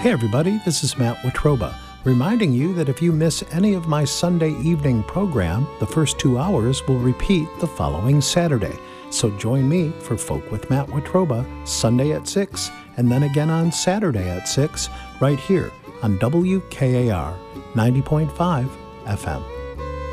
Hey everybody, this is Matt Watroba, reminding you that if you miss any of my Sunday evening program, the first 2 hours will repeat the following Saturday. So join me for Folk with Matt Watroba Sunday at 6, and then again on Saturday at 6, right here on WKAR 90.5 FM.